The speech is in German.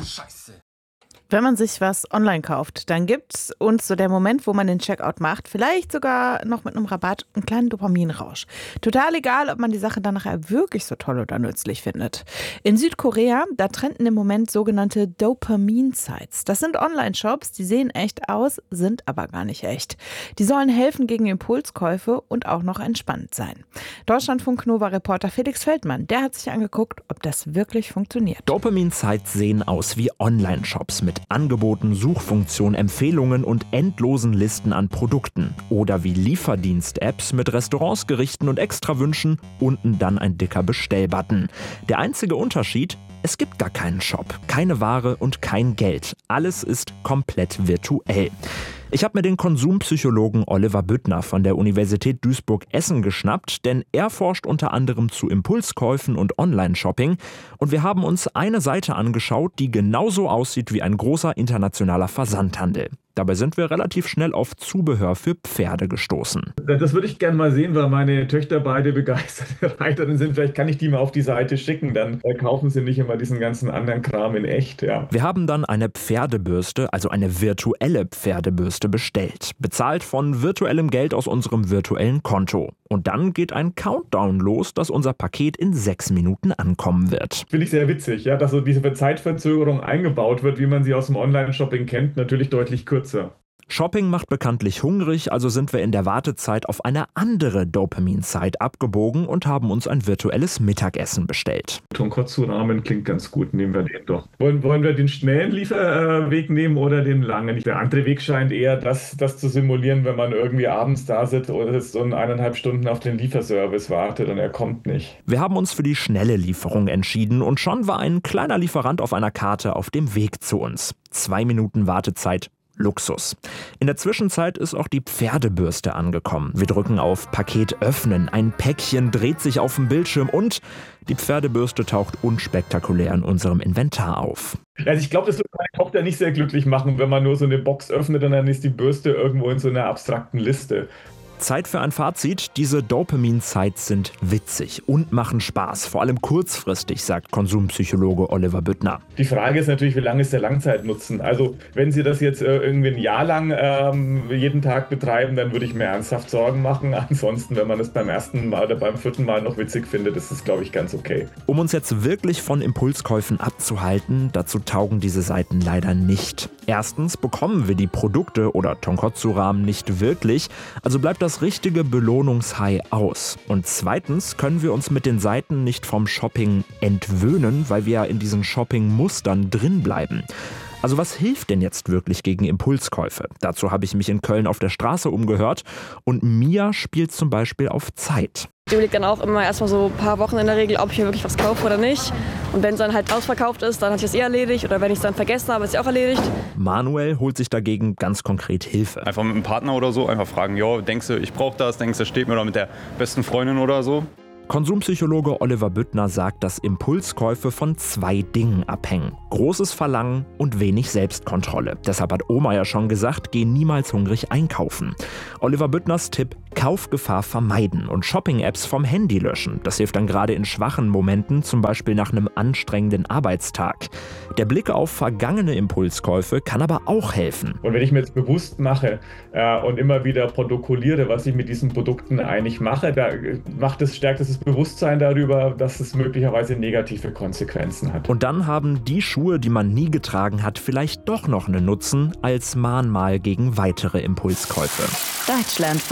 Scheiße. Wenn man sich was online kauft, dann gibt's uns so der Moment, wo man den Checkout macht, vielleicht sogar noch mit einem Rabatt, einen kleinen Dopaminrausch. Total egal, ob man die Sache dann nachher wirklich so toll oder nützlich findet. In Südkorea, da trenden im Moment sogenannte Dopamin-Sites. Das sind Online-Shops, die sehen echt aus, sind aber gar nicht echt. Die sollen helfen gegen Impulskäufe und auch noch entspannt sein. Deutschlandfunk-Nova-Reporter Felix Feldmann, der hat sich angeguckt, ob das wirklich funktioniert. Dopamin-Sites sehen aus wie Online-Shops mit Angeboten, Suchfunktionen, Empfehlungen und endlosen Listen an Produkten. Oder wie Lieferdienst-Apps mit Restaurants, Gerichten und Extrawünschen, unten dann ein dicker Bestellbutton. Der einzige Unterschied: es gibt gar keinen Shop, keine Ware und kein Geld. Alles ist komplett virtuell. Ich habe mir den Konsumpsychologen Oliver Büttner von der Universität Duisburg-Essen geschnappt, denn er forscht unter anderem zu Impulskäufen und Online-Shopping. Und wir haben uns eine Seite angeschaut, die genauso aussieht wie ein großer internationaler Versandhandel. Dabei sind wir relativ schnell auf Zubehör für Pferde gestoßen. Das würde ich gerne mal sehen, weil meine Töchter beide begeisterte Reiterinnen sind. Vielleicht kann ich die mal auf die Seite schicken, dann kaufen sie nicht immer diesen ganzen anderen Kram in echt. Ja. Wir haben dann eine Pferdebürste, also eine virtuelle Pferdebürste bestellt. Bezahlt von virtuellem Geld aus unserem virtuellen Konto. Und dann geht ein Countdown los, dass unser Paket in 6 Minuten ankommen wird. Finde ich sehr witzig, ja, dass so diese Zeitverzögerung eingebaut wird, wie man sie aus dem Online-Shopping kennt, natürlich deutlich kürzer. Shopping macht bekanntlich hungrig, also sind wir in der Wartezeit auf eine andere Dopamin-Site abgebogen und haben uns ein virtuelles Mittagessen bestellt. Tonkotsu-Ramen klingt ganz gut, nehmen wir den doch. Wollen wir den schnellen Lieferweg nehmen oder den langen? Der andere Weg scheint eher das zu simulieren, wenn man irgendwie abends da sitzt oder so 1,5 Stunden auf den Lieferservice wartet und er kommt nicht. Wir haben uns für die schnelle Lieferung entschieden und schon war ein kleiner Lieferant auf einer Karte auf dem Weg zu uns. 2 Minuten Wartezeit. Luxus. In der Zwischenzeit ist auch die Pferdebürste angekommen. Wir drücken auf Paket öffnen, ein Päckchen dreht sich auf dem Bildschirm und die Pferdebürste taucht unspektakulär in unserem Inventar auf. Also ich glaube, das wird meine Tochter nicht sehr glücklich machen, wenn man nur so eine Box öffnet und dann ist die Bürste irgendwo in so einer abstrakten Liste. Zeit für ein Fazit. Diese Dopamin-Sites sind witzig und machen Spaß, vor allem kurzfristig, sagt Konsumpsychologe Oliver Büttner. Die Frage ist natürlich, wie lange ist der Langzeitnutzen? Also wenn Sie das jetzt irgendwie ein Jahr lang jeden Tag betreiben, dann würde ich mir ernsthaft Sorgen machen. Ansonsten, wenn man es beim ersten Mal oder beim 4. Mal noch witzig findet, ist es, glaube ich, ganz okay. Um uns jetzt wirklich von Impulskäufen abzuhalten, dazu taugen diese Seiten leider nicht. Erstens bekommen wir die Produkte oder Tonkotsu-Ramen nicht wirklich, also bleibt das richtige Belohnungshigh aus. Und zweitens können wir uns mit den Seiten nicht vom Shopping entwöhnen, weil wir ja in diesen Shopping-Mustern drin bleiben. Also was hilft denn jetzt wirklich gegen Impulskäufe? Dazu habe ich mich in Köln auf der Straße umgehört und Mia spielt zum Beispiel auf Zeit. Ich überlege dann auch immer erstmal so ein paar Wochen in der Regel, ob ich mir wirklich was kaufe oder nicht. Und wenn es dann halt ausverkauft ist, dann hat sich das erledigt. Oder wenn ich es dann vergessen habe, ist es auch erledigt. Manuel holt sich dagegen ganz konkret Hilfe. Einfach mit einem Partner oder so, einfach fragen, jo, denkst du, ich brauche das, denkst du, steht mir da mit der besten Freundin oder so. Konsumpsychologe Oliver Büttner sagt, dass Impulskäufe von 2 Dingen abhängen. Großes Verlangen und wenig Selbstkontrolle. Deshalb hat Oma ja schon gesagt, geh niemals hungrig einkaufen. Oliver Büttners Tipp: Kaufgefahr vermeiden und Shopping-Apps vom Handy löschen. Das hilft dann gerade in schwachen Momenten, zum Beispiel nach einem anstrengenden Arbeitstag. Der Blick auf vergangene Impulskäufe kann aber auch helfen. Und wenn ich mir jetzt bewusst mache und immer wieder protokolliere, was ich mit diesen Produkten eigentlich mache, da stärkt es das Bewusstsein darüber, dass es möglicherweise negative Konsequenzen hat. Und dann haben die Schuhe, die man nie getragen hat, vielleicht doch noch einen Nutzen als Mahnmal gegen weitere Impulskäufe. Deutschlandfunk